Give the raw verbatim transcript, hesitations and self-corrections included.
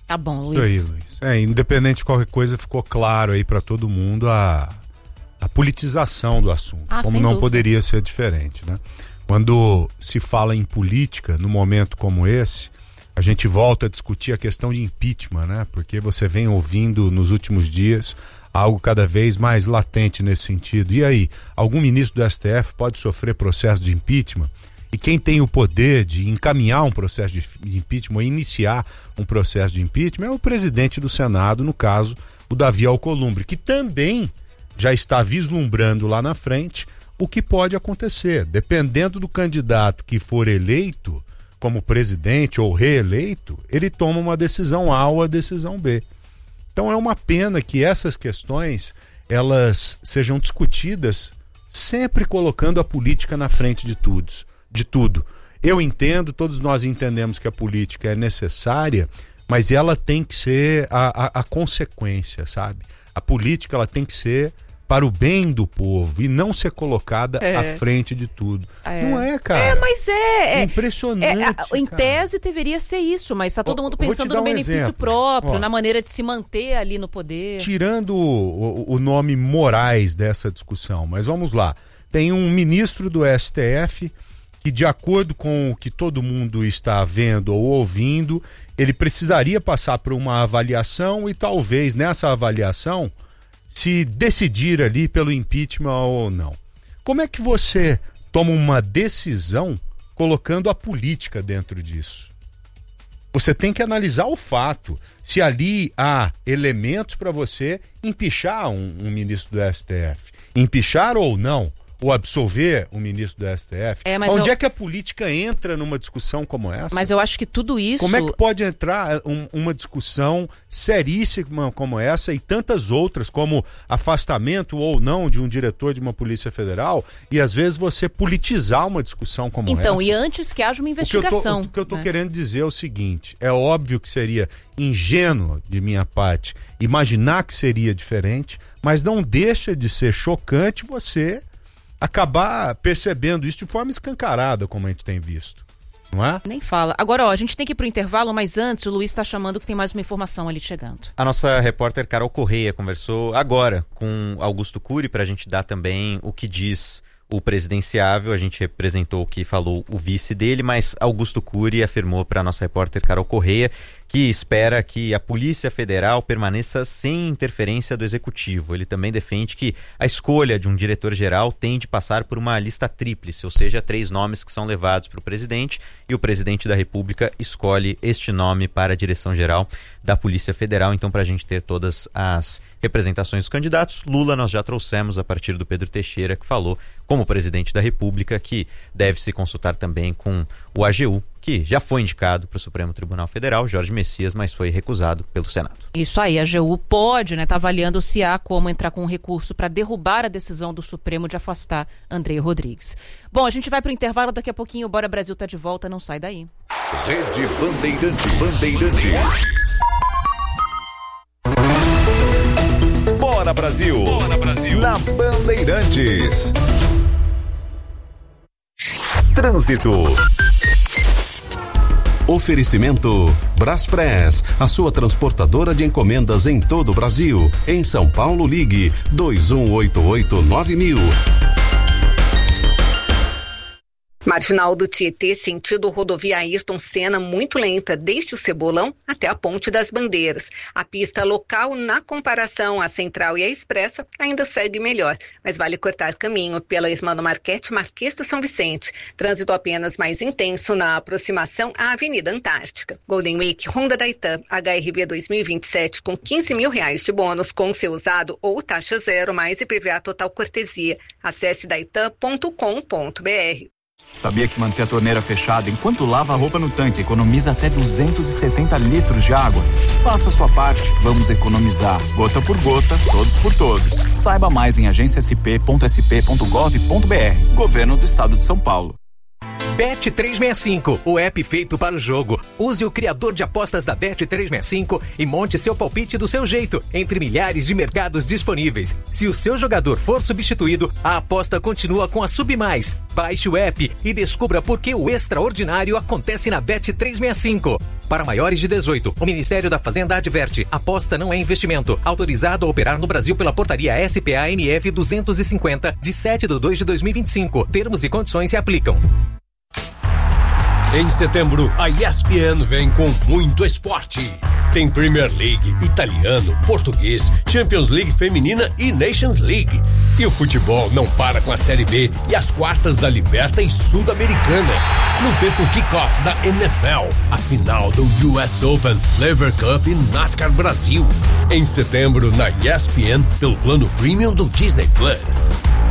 Tá bom, Luiz. Isso aí, Luiz. É, independente de qualquer coisa, ficou claro aí para todo mundo a, a politização do assunto. Ah, como sem não dúvida. poderia ser diferente, né? Quando se fala em política, num momento como esse, a gente volta a discutir a questão de impeachment, né? Porque você vem ouvindo nos últimos dias algo cada vez mais latente nesse sentido. E aí, algum ministro do S T F pode sofrer processo de impeachment? E quem tem o poder de encaminhar um processo de impeachment ou iniciar um processo de impeachment é o presidente do Senado, no caso, o Davi Alcolumbre, que também já está vislumbrando lá na frente o que pode acontecer. Dependendo do candidato que for eleito como presidente ou reeleito, ele toma uma decisão A ou a decisão B. Então é uma pena que essas questões elas sejam discutidas sempre colocando a política na frente de tudo, de tudo. Eu entendo, todos nós entendemos que a política é necessária, mas ela tem que ser a, a, a consequência, sabe? A política ela tem que ser para o bem do povo e não ser colocada é. à frente de tudo. É. Não é, cara? É, mas é. É impressionante. É, em tese deveria ser isso, mas está todo mundo pensando no um benefício exemplo. próprio, Ó, na maneira de se manter ali no poder. Tirando o, o nome Moraes dessa discussão, mas vamos lá. Tem um ministro do S T F que, de acordo com o que todo mundo está vendo ou ouvindo, ele precisaria passar por uma avaliação e talvez nessa avaliação se decidir ali pelo impeachment ou não. Como é que você toma uma decisão colocando a política dentro disso? Você tem que analisar o fato, se ali há elementos para você empichar um, um ministro do S T F. Empichar ou não, ou absolver o ministro do S T F. É, Onde eu... é que a política entra numa discussão como essa? Mas eu acho que tudo isso... Como é que pode entrar um, uma discussão seríssima como essa e tantas outras, como afastamento ou não de um diretor de uma Polícia Federal, e às vezes você politizar uma discussão como então, essa? Então, e antes que haja uma investigação. O que eu estou né? querendo dizer é o seguinte, é óbvio que seria ingênuo de minha parte imaginar que seria diferente, mas não deixa de ser chocante você acabar percebendo isso de forma escancarada, como a gente tem visto, não é? Nem fala. Agora, ó, a gente tem que ir pro intervalo, mas antes o Luiz está chamando que tem mais uma informação ali chegando. A nossa repórter Carol Correia conversou agora com Augusto Cury para a gente dar também o que diz o presidenciável. A gente representou o que falou o vice dele, mas Augusto Cury afirmou para a nossa repórter Carol Correia que espera que a Polícia Federal permaneça sem interferência do Executivo. Ele também defende que a escolha de um diretor-geral tem de passar por uma lista tríplice, ou seja, três nomes que são levados para o presidente e o presidente da República escolhe este nome para a direção-geral da Polícia Federal. Então, para a gente ter todas as representações dos candidatos, Lula nós já trouxemos a partir do Pedro Teixeira, que falou, como presidente da República, que deve se consultar também com o A G U, que já foi indicado para o Supremo Tribunal Federal, Jorge Messias, mas foi recusado pelo Senado. Isso aí, a A G U pode, né, tá avaliando se há como entrar com um recurso para derrubar a decisão do Supremo de afastar André Rodrigues. Bom, a gente vai para o intervalo, daqui a pouquinho o Bora Brasil tá de volta, não sai daí. Rede Bandeirantes. Bandeirantes. Bora Brasil. Bora Brasil. Na Bandeirantes. Trânsito. Oferecimento Braspress, a sua transportadora de encomendas em todo o Brasil. Em São Paulo, ligue dois um oito oito nove mil. Marginal do Tietê, sentido rodovia Ayrton Senna, muito lenta, desde o Cebolão até a Ponte das Bandeiras. A pista local, na comparação à Central e à Expressa, ainda segue melhor, mas vale cortar caminho pela Irmã Marquete, Marquês de São Vicente. Trânsito apenas mais intenso na aproximação à Avenida Antártica. Golden Week, Honda da Itam, H R V dois mil e vinte e sete, com quinze mil reais de bônus com seu usado ou taxa zero, mais I P V A total cortesia. Acesse daitam ponto com ponto b r. Sabia que manter a torneira fechada enquanto lava a roupa no tanque economiza até duzentos e setenta litros de água? Faça a sua parte, vamos economizar. Gota por gota, todos por todos. Saiba mais em agência s p ponto s p ponto gov ponto b r. Governo do Estado de São Paulo. Bet trezentos e sessenta e cinco, o app feito para o jogo. Use o criador de apostas da Bet trezentos e sessenta e cinco e monte seu palpite do seu jeito, entre milhares de mercados disponíveis. Se o seu jogador for substituído, a aposta continua com a Submais. Baixe o app e descubra por que o extraordinário acontece na Bet trezentos e sessenta e cinco. Para maiores de dezoito, o Ministério da Fazenda adverte: aposta não é investimento. Autorizado a operar no Brasil pela portaria S P A M F duzentos e cinquenta, de sete de dois de dois mil e vinte e cinco. Termos e condições se aplicam. Em setembro, a E S P N vem com muito esporte. Tem Premier League, italiano, português, Champions League feminina e Nations League. E o futebol não para com a Série B e as quartas da Libertadores Sul-Americana. Não perca o kickoff da N F L, a final do U S Open, Lever Cup e NASCAR Brasil. Em setembro, na E S P N, pelo plano Premium do Disney Plus.